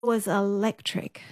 Was electric.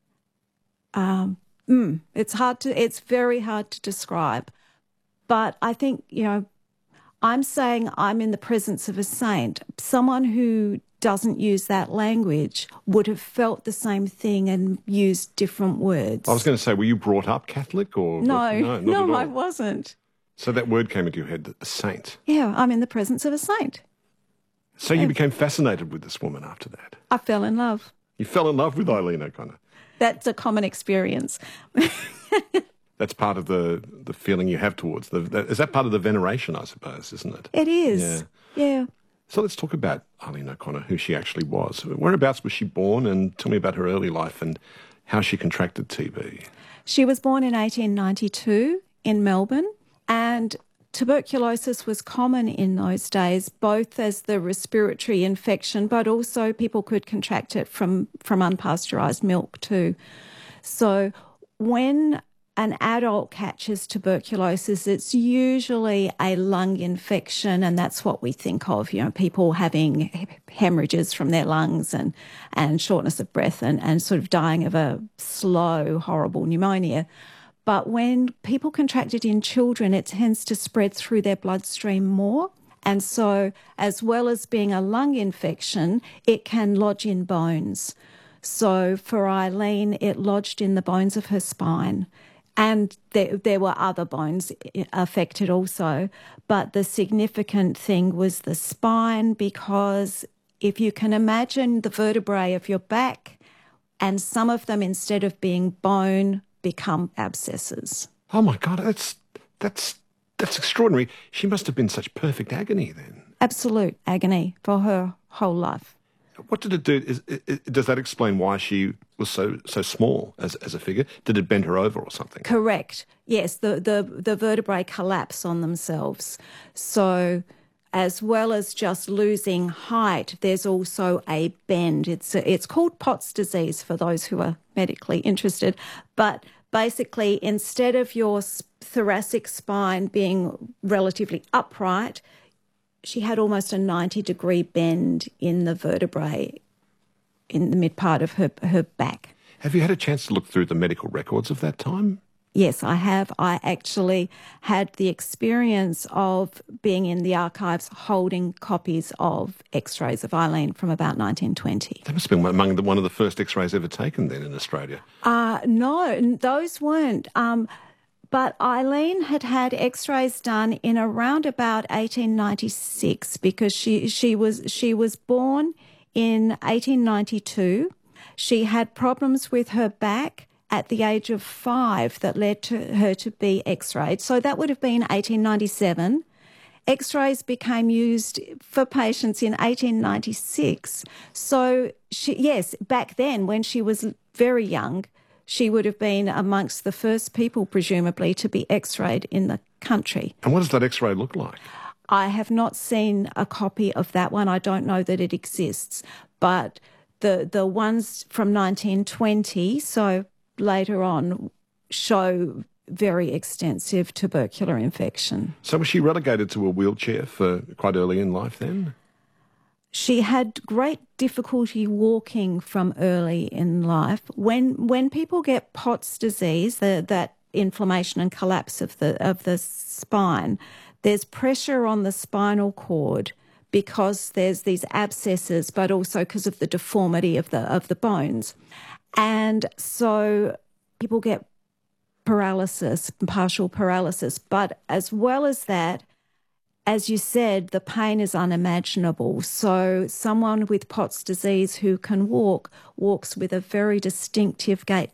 It's very hard to describe. But I think, I'm saying I'm in the presence of a saint. Someone who doesn't use that language would have felt the same thing and used different words. I was going to say, were you brought up Catholic or? No, not at all. I wasn't. So that word came into your head, a saint. Yeah, I'm in the presence of a saint. So you became fascinated with this woman after that? I fell in love. You fell in love with Eileen O'Connor? That's a common experience. That's part of the feeling you have towards is that part of the veneration, I suppose, isn't it? It is. Yeah. So let's talk about Eileen O'Connor, who she actually was. Whereabouts was she born, and tell me about her early life and how she contracted TB. She was born in 1892 in Melbourne, and tuberculosis was common in those days, both as the respiratory infection, but also people could contract it from unpasteurised milk too. So when an adult catches tuberculosis, it's usually a lung infection, and that's what we think of, people having hemorrhages from their lungs and shortness of breath and sort of dying of a slow, horrible pneumonia. But when people contract it in children, it tends to spread through their bloodstream more. And so as well as being a lung infection, it can lodge in bones. So for Eileen, it lodged in the bones of her spine. And there were other bones affected also. But the significant thing was the spine, because if you can imagine the vertebrae of your back, and some of them, instead of being bone, become abscesses. Oh, my God, that's extraordinary. She must have been such perfect agony then. Absolute agony for her whole life. What did it do? Does that explain why she was so small as a figure? Did it bend her over or something? Correct. Yes, the vertebrae collapse on themselves. So as well as just losing height, there's also a bend. It's called Pott's disease for those who are medically interested. But basically, instead of your thoracic spine being relatively upright, she had almost a 90-degree bend in the vertebrae in the mid part of her back. Have you had a chance to look through the medical records of that time? Yes, I have. I actually had the experience of being in the archives holding copies of X-rays of Eileen from about 1920. That must have been one of the first X-rays ever taken then in Australia. No, those weren't. But Eileen had X-rays done in around about 1896 because she was born in 1892. She had problems with her back at the age of 5 that led to her to be X-rayed. So that would have been 1897. X-rays became used for patients in 1896. So back then when she was very young, she would have been amongst the first people, presumably, to be X-rayed in the country. And what does that X-ray look like? I have not seen a copy of that one. I don't know that it exists. But the ones from 1920, so later on, show very extensive tubercular infection. So was she relegated to a wheelchair for quite early in life then? She had great difficulty walking from early in life. When people get Pott's disease, that inflammation and collapse of the spine, there's pressure on the spinal cord because there's these abscesses, but also because of the deformity of the bones. And so people get paralysis, partial paralysis. But as well as that, as you said, the pain is unimaginable. So someone with Pott's disease who can walks with a very distinctive gait,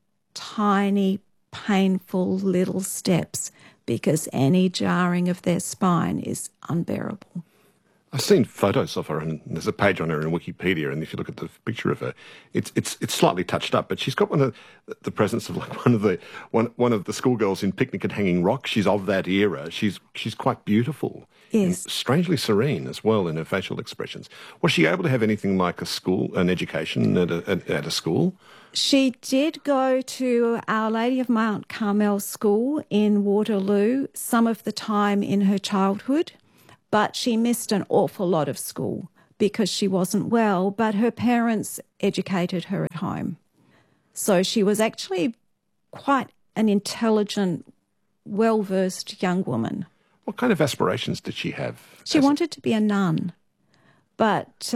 tiny, painful little steps, because any jarring of their spine is unbearable. I've seen photos of her, and there's a page on her in Wikipedia, and if you look at the picture of her, it's slightly touched up, but she's got the presence of like one of the schoolgirls in Picnic at Hanging Rock. She's of that era. She's quite beautiful. Yes. And strangely serene as well in her facial expressions. Was she able to have anything like an education at a school? She did go to Our Lady of Mount Carmel School in Waterloo some of the time in her childhood. But she missed an awful lot of school because she wasn't well, but her parents educated her at home. So she was actually quite an intelligent, well-versed young woman. What kind of aspirations did she have? She wanted to be a nun, but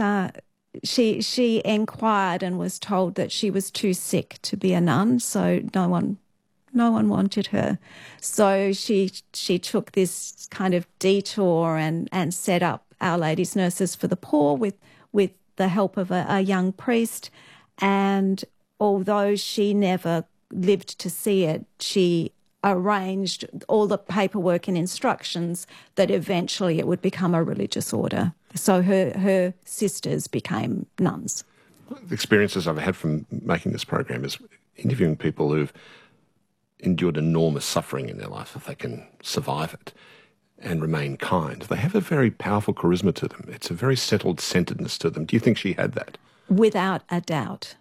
she inquired and was told that she was too sick to be a nun, so no one wanted her. So she took this kind of detour and set up Our Lady's Nurses for the Poor with the help of a young priest. And although she never lived to see it, she arranged all the paperwork and instructions that eventually it would become a religious order. So her sisters became nuns. The experiences I've had from making this program is interviewing people who've endured enormous suffering in their life, if they can survive it and remain kind. They have a very powerful charisma to them. It's a very settled centeredness to them. Do you think she had that? Without a doubt.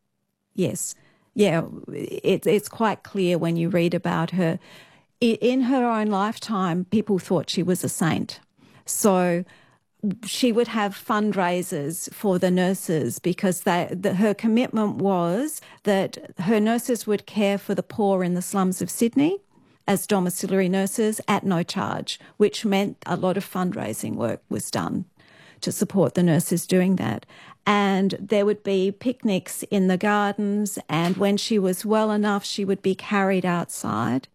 Yes. Yeah, it's quite clear when you read about her. In her own lifetime, people thought she was a saint. So she would have fundraisers for the nurses because her commitment was that her nurses would care for the poor in the slums of Sydney as domiciliary nurses at no charge, which meant a lot of fundraising work was done to support the nurses doing that. And there would be picnics in the gardens, and when she was well enough, she would be carried outside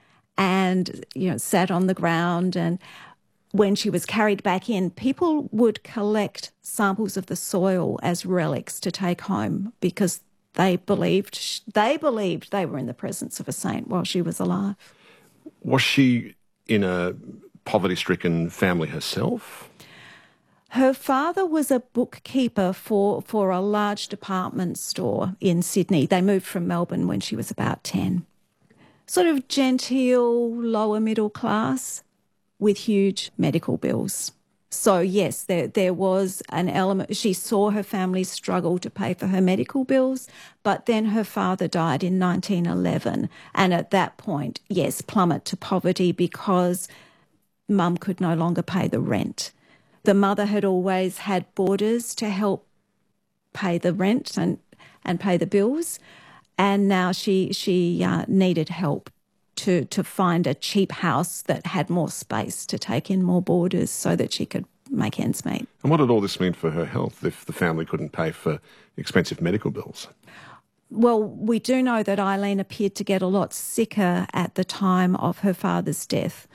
and, sat on the ground. And when she was carried back in, people would collect samples of the soil as relics to take home because they believed they were in the presence of a saint while she was alive. Was she in a poverty-stricken family herself? Her father was a bookkeeper for a large department store in Sydney. They moved from Melbourne when she was about 10. Sort of genteel, lower middle class with huge medical bills. So, yes, there was an element. She saw her family struggle to pay for her medical bills, but then her father died in 1911. And at that point, yes, plummet to poverty because Mum could no longer pay the rent. The mother had always had boarders to help pay the rent and pay the bills, and now she needed help to find a cheap house that had more space to take in more boarders so that she could make ends meet. And what did all this mean for her health if the family couldn't pay for expensive medical bills? Well, we do know that Eileen appeared to get a lot sicker at the time of her father's death.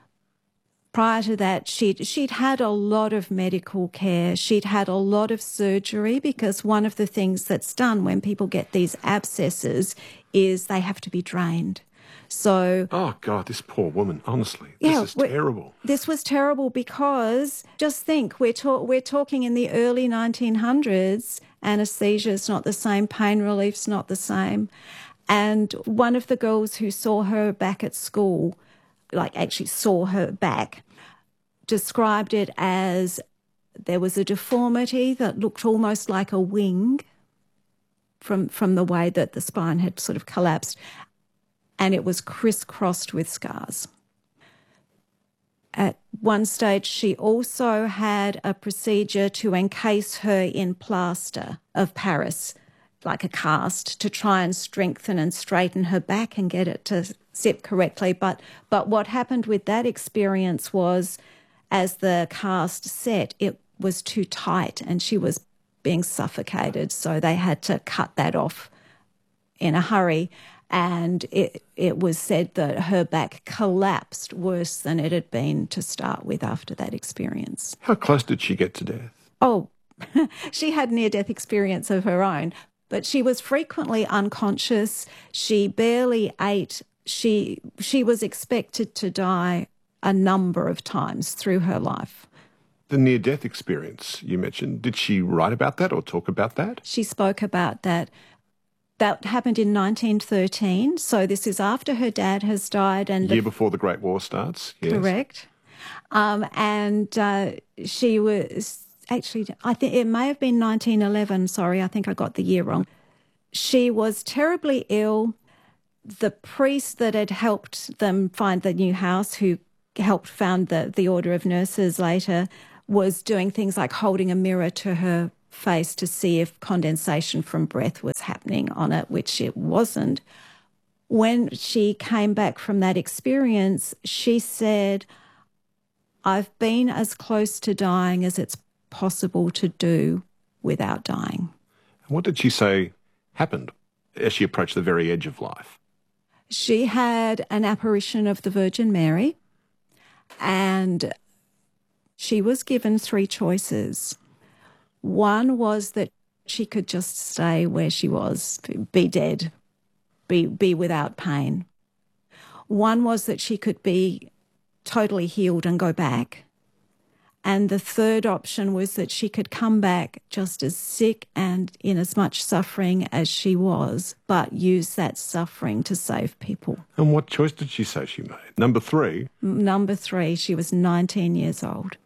Prior to that, she'd had a lot of medical care. She'd had a lot of surgery because one of the things that's done when people get these abscesses is they have to be drained. So, oh, God, this poor woman, honestly, this is terrible. This was terrible because just think, we're talking in the early 1900s, anaesthesia's not the same, pain relief's not the same. And one of the girls who saw her back at school, actually saw her back, described it as there was a deformity that looked almost like a wing from the way that the spine had sort of collapsed, and it was crisscrossed with scars. At one stage, she also had a procedure to encase her in plaster of Paris, like a cast, to try and strengthen and straighten her back and get it to sit correctly. But what happened with that experience was, as the cast set, it was too tight and she was being suffocated. So they had to cut that off in a hurry. And it was said that her back collapsed worse than it had been to start with after that experience. How close did she get to death? Oh, she had near-death experience of her own, but she was frequently unconscious. She barely ate. She was expected to die a number of times through her life. The near-death experience you mentioned, did she write about that or talk about that? She spoke about that. That happened in 1913, so this is after her dad has died. And year before the Great War starts, yes. Correct. She was actually, I think it may have been 1911, sorry, I think I got the year wrong. She was terribly ill. The priest that had helped them find the new house, who helped found the Order of Nurses later, was doing things like holding a mirror to her face to see if condensation from breath was happening on it, which it wasn't. When she came back from that experience, she said, I've been as close to dying as it's possible to do without dying. What did she say happened as she approached the very edge of life? She had an apparition of the Virgin Mary, and she was given 3 choices. One was that she could just stay where she was, be dead, be without pain. One was that she could be totally healed and go back. And the third option was that she could come back just as sick and in as much suffering as she was, but use that suffering to save people. And what choice did she say she made? Number 3? Number 3, she was 19 years old.